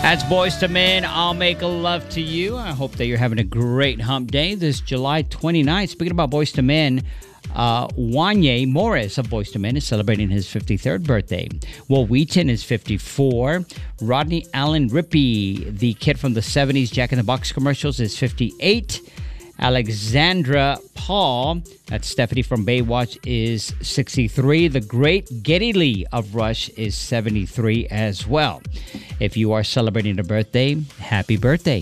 That's Boyz II Men, I'll Make Love to You. I hope that you're having a great hump day this July 29th. Speaking about Boyz II Men, Wanya Morris of Boyz II Men is celebrating his 53rd birthday. Will Wheaton is 54. Rodney Allen Rippey, the kid from the 70s Jack in the Box commercials, is 58. Alexandra Paul, that's Stephanie from Baywatch, is 63. The great Geddy Lee of Rush is 73 as well. If you are celebrating a birthday, happy birthday.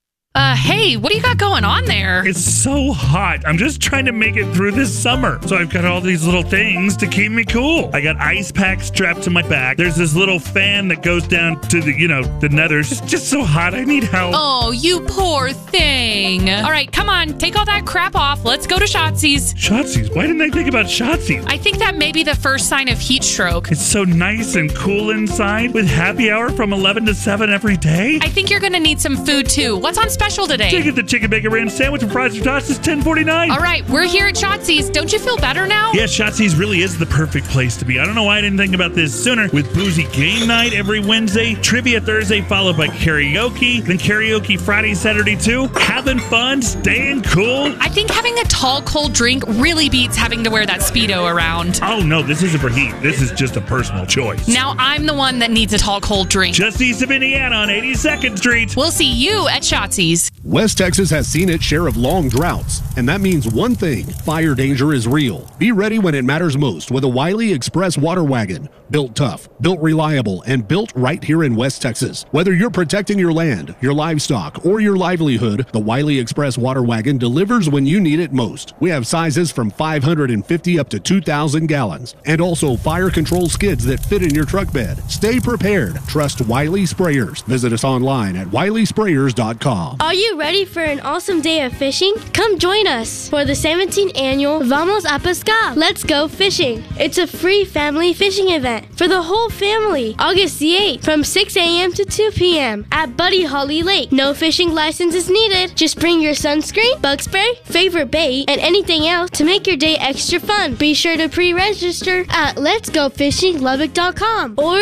Hey, what do you got going on there? It's so hot. I'm just trying to make it through this summer. So I've got all these little things to keep me cool. I got ice packs strapped to my back. There's this little fan that goes down to the nethers. It's just so hot. I need help. Oh, you poor thing. All right, come on. Take all that crap off. Let's go to Shotzi's. Shotzi's? Why didn't I think about Shotzi's? I think that may be the first sign of heat stroke. It's so nice and cool inside with happy hour from 11 to 7 every day. I think you're going to need some food, too. What's on special today? Take the chicken bacon ranch sandwich and fries and tots is $10.49. All right, we're here at Shotzi's. Don't you feel better now? Yeah, Shotzi's really is the perfect place to be. I don't know why I didn't think about this sooner. With boozy game night every Wednesday, trivia Thursday followed by karaoke, then karaoke Friday, Saturday too. Having fun, staying cool. I think having a tall, cold drink really beats having to wear that Speedo around. Oh no, this isn't for heat. This is just a personal choice. Now I'm the one that needs a tall, cold drink. Just east of Indiana on 82nd Street. We'll see you at Shotzi's. West Texas has seen its share of long droughts, and that means one thing: fire danger is real. Be ready when it matters most with a Wiley Express water wagon. Built tough, built reliable, and built right here in West Texas. Whether you're protecting your land, your livestock, or your livelihood, the Wiley Express water wagon delivers when you need it most. We have sizes from 550 up to 2,000 gallons, and also fire control skids that fit in your truck bed. Stay prepared. Trust Wiley Sprayers. Visit us online at wileysprayers.com. Are you ready for an awesome day of fishing? Come join us for the 17th annual Vamos a Pescar. Let's go fishing. It's a free family fishing event for the whole family. August the 8th from 6 a.m. to 2 p.m. at Buddy Holly Lake. No fishing license is needed. Just bring your sunscreen, bug spray, favorite bait, and anything else to make your day extra fun. Be sure to pre-register at letsgofishinglubbock.com or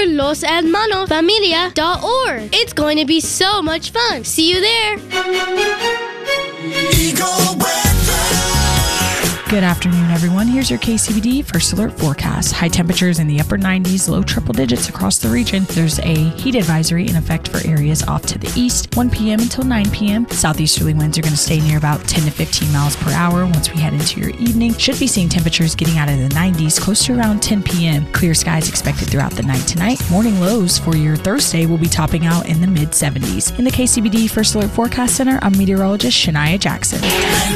loshermanosfamilia.org. It's going to be so much fun. See you there. Eagle Weather. Good afternoon, everyone. Here's your KCBD First Alert forecast. High temperatures in the upper 90s, low triple digits across the region. There's a heat advisory in effect for areas off to the east, 1 p.m. until 9 p.m. Southeasterly winds are going to stay near about 10 to 15 miles per hour once we head into your evening. Should be seeing temperatures getting out of the 90s close to around 10 p.m. Clear skies expected throughout the night tonight. Morning lows for your Thursday will be topping out in the mid-70s. In the KCBD First Alert Forecast Center, I'm meteorologist Shania Jackson.